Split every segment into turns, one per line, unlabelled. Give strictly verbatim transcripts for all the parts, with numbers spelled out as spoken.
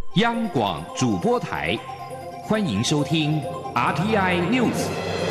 央广主播台，欢迎收听 R T I News。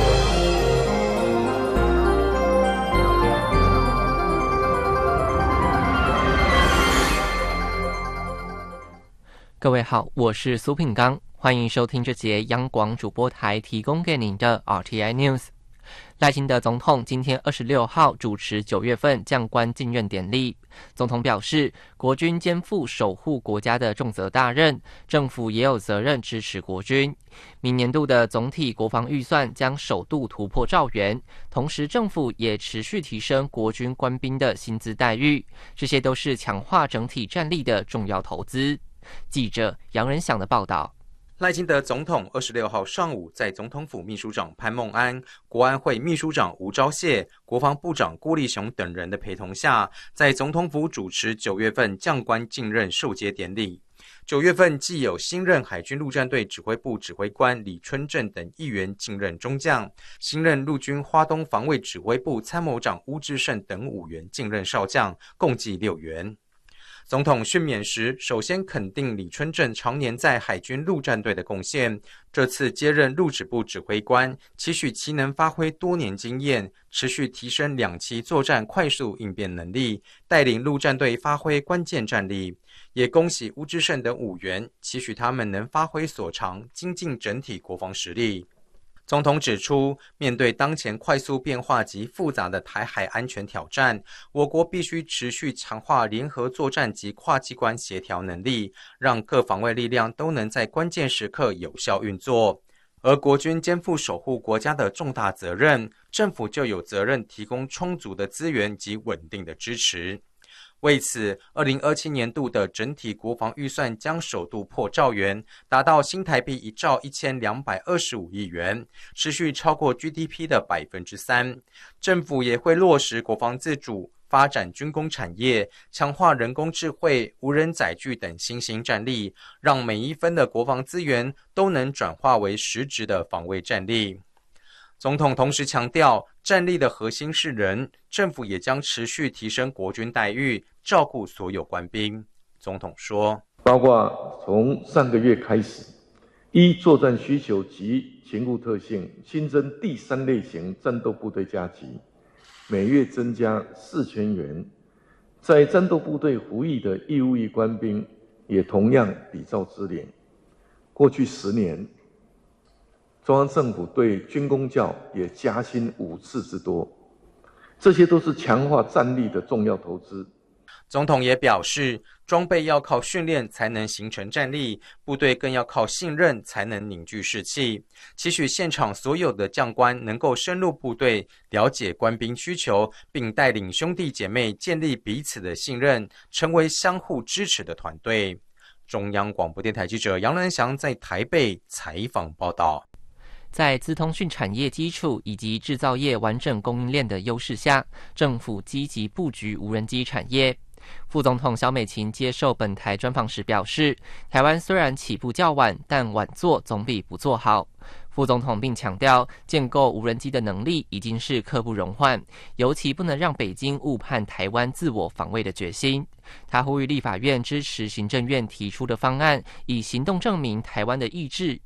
各位好，我是苏品刚，欢迎收听这节央广主播台提供给您的 R T I News。赖清德总统今天二十六号主持九月份将官进任典礼。总统表示，国军肩负守护国家的重责大任，政府也有责任支持国军。明年度的总体国防预算将首度突破兆元，同时政府也持续提升国军官兵的薪资待遇，这些都是强化整体战力的重要投资。记者杨仁祥的报道。
赖清德总统二十六号上午在总统府秘书长潘孟安、国安会秘书长吴钊燮、国防部长郭立雄等人的陪同下，在总统府主持九月份将官进任授阶典礼。九月份既有新任海军陆战队指挥部指挥官李春正等议员进任中将，新任陆军花东防卫指挥部参谋长邬智胜等五员进任少将，共计六员。总统训勉时，首先肯定李春正常年在海军陆战队的贡献，这次接任陆指部指挥官，期许其能发挥多年经验，持续提升两栖作战快速应变能力，带领陆战队发挥关键战力。也恭喜邬智胜等五员，期许他们能发挥所长，精进整体国防实力。总统指出，面对当前快速变化及复杂的台海安全挑战，我国必须持续强化联合作战及跨机关协调能力，让各防卫力量都能在关键时刻有效运作。而国军肩负守护国家的重大责任，政府就有责任提供充足的资源及稳定的支持。为此，二零二七年度的整体国防预算将首度破兆元，达到新台币一兆一千两百二十五亿元，持续超过 G D P 的百分之三。政府也会落实国防自主，发展军工产业，强化人工智慧、无人载具等新兴战力，让每一分的国防资源都能转化为实质的防卫战力。总统同时强调，战力的核心是人，政府也将持续提升国军待遇，照顾所有官兵。总统说，
包括从上个月开始，依作战需求及勤务特性，新增第三类型战斗部队加级，每月增加四千元。在战斗部队服役的义务役官兵也同样比照支领。过去十年，中央政府对军公教也加薪五次之多，这些都是强化战力的重要投资。
总统也表示，装备要靠训练才能形成战力，部队更要靠信任才能凝聚士气。期许现场所有的将官能够深入部队，了解官兵需求，并带领兄弟姐妹建立彼此的信任，成为相互支持的团队。中央广播电台记者杨仁祥在台北采访报道。
在资通讯产业基础以及制造业完整供应链的优势下，政府积极布局无人机产业。副总统萧美琴接受本台专访时表示，台湾虽然起步较晚，但晚做总比不做好。副总统并强调，建构无人机的能力已经是刻不容缓，尤其不能让北京误判台湾自我防卫的决心。他呼吁立法院支持行政院提出的方案，以行动证明台湾的意志